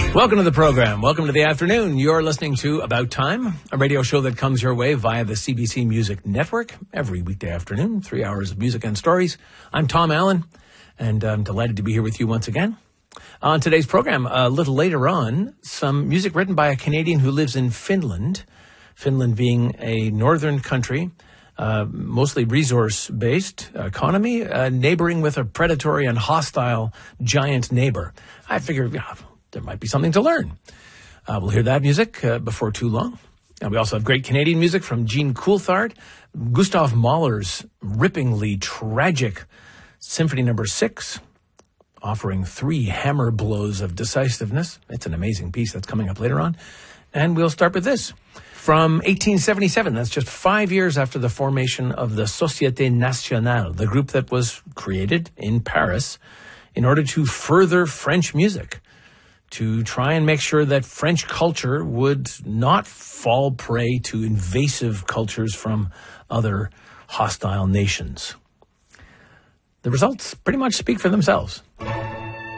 Welcome to the program. Welcome to the afternoon. You're listening to About Time, a radio show that comes your way via the CBC Music Network every weekday afternoon, 3 hours of music and stories. I'm Tom Allen, and I'm delighted to be here with you once again. On today's program, a little later on, some music written by a Canadian who lives in Finland, Finland being a northern country, mostly resource-based economy, neighboring with a predatory and hostile giant neighbor. I figured, there might be something to learn. We'll hear that music before too long. And we also have great Canadian music from Jean Coulthard, Gustav Mahler's ripplingly tragic Symphony No. 6, offering 3 hammer blows of decisiveness. It's an amazing piece that's coming up later on. And we'll start with this. From 1877, that's just 5 years after the formation of the Société Nationale, the group that was created in Paris in order to further French music, to try and make sure that French culture would not fall prey to invasive cultures from other hostile nations. The results pretty much speak for themselves.